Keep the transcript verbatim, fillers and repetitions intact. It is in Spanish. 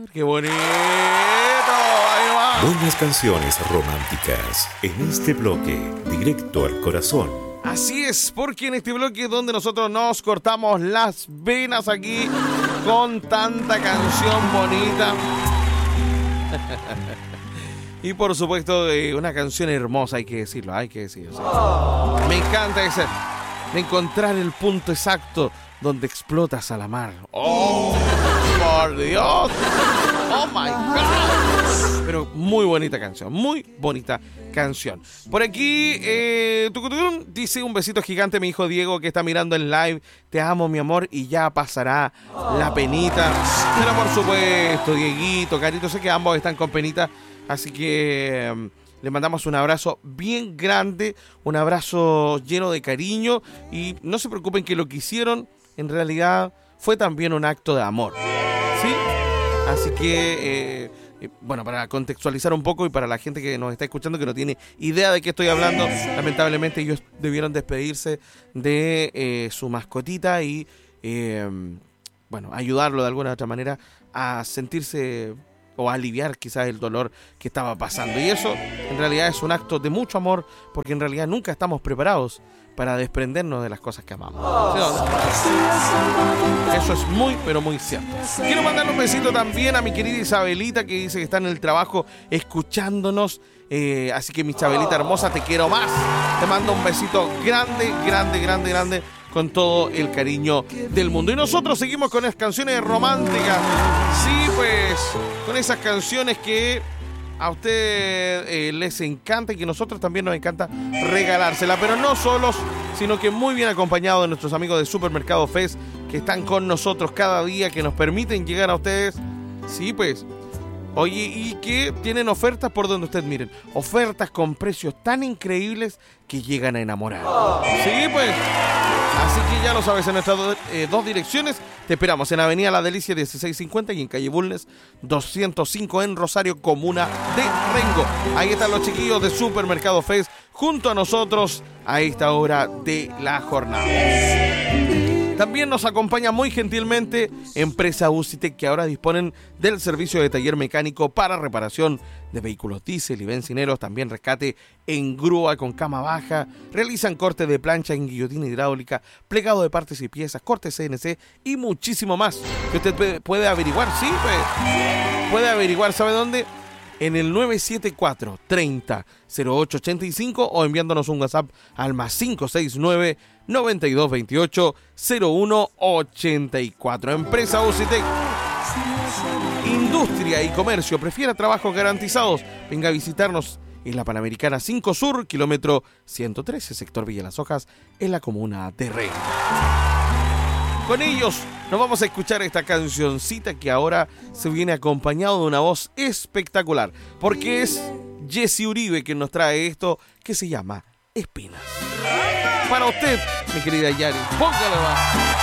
¡Qué bonito! Ahí va. Buenas canciones románticas en este bloque, directo al corazón. Así es, porque en este bloque es donde nosotros nos cortamos las venas aquí con tanta canción bonita. Y por supuesto, eh, una canción hermosa, hay que decirlo, hay que decirlo. ¿Sí? Me encanta ese, de encontrar el punto exacto donde explotas a la mar. ¡Oh, por Dios! ¡Oh, my God! Pero muy bonita canción, muy bonita canción. Por aquí, eh, tucutucum, dice un besito gigante mi hijo Diego que está mirando en live. Te amo, mi amor, y ya pasará la penita. Pero por supuesto, Dieguito, Carito, sé que ambos están con penita. Así que um, le mandamos un abrazo bien grande, un abrazo lleno de cariño. Y no se preocupen que lo que hicieron en realidad fue también un acto de amor. ¿Sí? Así que, eh, eh, bueno, para contextualizar un poco y para la gente que nos está escuchando que no tiene idea de qué estoy hablando, lamentablemente ellos debieron despedirse de eh, su mascotita y, eh, bueno, ayudarlo de alguna otra manera a sentirse o a aliviar quizás el dolor que estaba pasando. Y eso en realidad es un acto de mucho amor, porque en realidad nunca estamos preparados para desprendernos de las cosas que amamos. ¿Sí? Eso es muy, pero muy cierto. Quiero mandarle un besito también a mi querida Isabelita, que dice que está en el trabajo escuchándonos. Eh, así que mi Isabelita hermosa, te quiero más. Te mando un besito grande, grande, grande, grande, con todo el cariño del mundo. Y nosotros seguimos con las canciones románticas. Sí, pues, con esas canciones que a ustedes eh, les encanta y que a nosotros también nos encanta regalársela, pero no solos, sino que muy bien acompañados de nuestros amigos de Supermercado Fest, que están con nosotros cada día, que nos permiten llegar a ustedes. Sí, pues, oye, y que tienen ofertas por donde ustedes miren. Ofertas con precios tan increíbles que llegan a enamorar. Sí, pues. Así que ya lo sabes, en nuestras do, eh, dos direcciones te esperamos en Avenida La Delicia dieciséis cincuenta y en Calle Bulnes doscientos cinco en Rosario, comuna de Rengo. Ahí están los chiquillos de Supermercado Fest junto a nosotros a esta hora de la jornada. También nos acompaña muy gentilmente Empresa Ucitec, que ahora disponen del servicio de taller mecánico para reparación de vehículos diésel y bencineros, también rescate en grúa con cama baja, realizan corte de plancha en guillotina hidráulica, plegado de partes y piezas, corte C N C y muchísimo más que usted puede averiguar. Sí, pues, puede averiguar, ¿sabe dónde? En el nueve siete cuatro, treinta, cero ocho ochenta y cinco o enviándonos un WhatsApp al más cinco seis nueve, noventa y dos veintiocho, cero uno ochenta y cuatro. Empresa Ucitec. Industria y comercio. Prefiera trabajos garantizados. Venga a visitarnos en la Panamericana cinco Sur, kilómetro ciento trece, sector Villa Las Hojas, en la comuna de Rengo. Con ellos nos vamos a escuchar esta cancioncita que ahora se viene acompañado de una voz espectacular, porque es Jesse Uribe quien nos trae esto que se llama Espinas. Para usted, mi querida Yari, póngale más.